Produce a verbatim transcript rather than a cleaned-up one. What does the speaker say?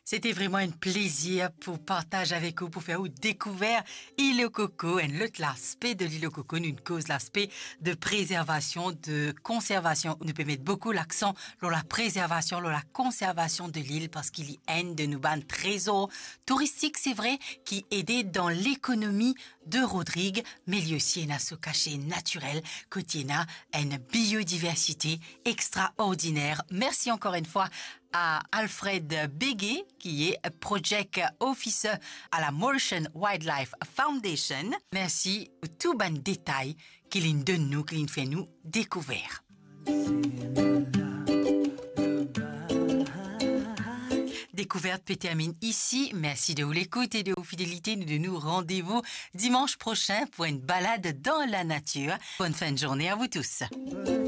C'était vraiment un plaisir pour partager avec vous, pour faire vous découvrir l'île au coco et l'autre l'aspect de l'île au coco, une cause l'aspect de préservation, de conservation. On peut mettre beaucoup l'accent sur la préservation, sur la conservation de l'île parce qu'il y a de nous ban trésors touristiques, c'est vrai, qui aident dans l'économie de Rodrigue, mais il y a aussi un assaut caché naturel, côté a une biodiversité extraordinaire. Merci encore une fois à Alfred Béguet, qui est Project Officer à la Mauritian Wildlife Foundation. Merci pour tout bon détail qu'il donne nous, qu'il fait nous découvrir. Découverte Pétermine ici. Merci de vous l'écoute et de vos fidélités. Nous de nous rendez-vous dimanche prochain pour une balade dans la nature. Bonne fin de journée à vous tous.